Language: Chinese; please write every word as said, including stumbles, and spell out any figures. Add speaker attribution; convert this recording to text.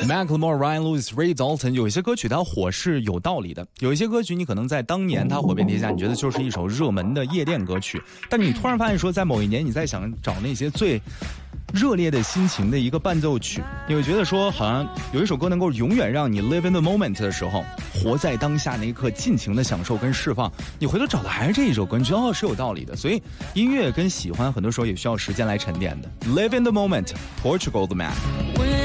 Speaker 1: Macklemore、Ryan Lewis、Ray Dalton， 有一些歌曲它火是有道理的，有一些歌曲你可能在当年它火遍天下，你觉得就是一首热门的夜店歌曲，但你突然发现说，在某一年你在想找那些最热烈的心情的一个伴奏曲，你会觉得说好像有一首歌能够永远让你 live in the moment 的时候，活在当下那一刻，尽情的享受跟释放，你回头找的还是这一首歌，你觉得哦是有道理的。所以音乐跟喜欢很多时候也需要时间来沉淀的。 Live in the moment， Portugal the Man。